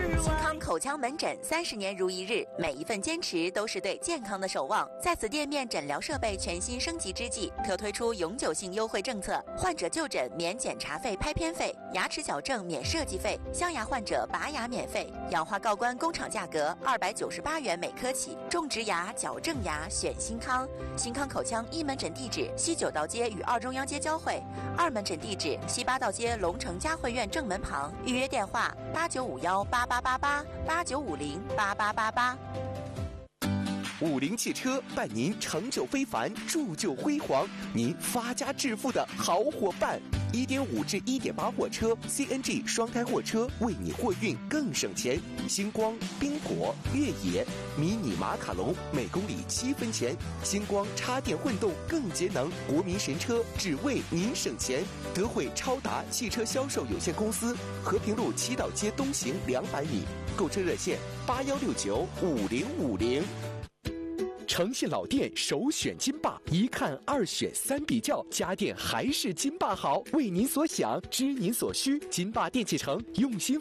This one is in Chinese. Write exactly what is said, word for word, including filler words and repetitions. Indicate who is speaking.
Speaker 1: 新康口腔门诊三十年如一日，每一份坚持都是对健康的守望。在此店面诊疗设备全新升级之际，特推出永久性优惠政策：患者就诊免检查费、拍片费，牙齿矫正免设计费，镶牙患者拔牙免费，氧化锆关工厂价格二百九十八元每颗起。种植牙、矫正牙选新康。新康口腔一门诊地址：西九道街与二中央街交汇，二门诊地址：西八道街龙城嘉汇苑正门旁。预约电话：八九五幺八八八八八九五零八八八八。
Speaker 2: 五菱汽车伴您成就非凡，铸就辉煌，您发家致富的好伙伴。一点五至一点八货车 C N G 双胎货车，为你货运更省钱。星光、冰果、越野、迷你马卡龙每公里七分钱。星光插电混动更节能，国民神车，只为您省钱。德惠超达汽车销售有限公司，和平路七道街东行两百米。购车热线八幺六九五零五零。诚信老店首选金霸，一看二选三比较，家电还是金霸好。为您所想，知您所需，金霸电器城用心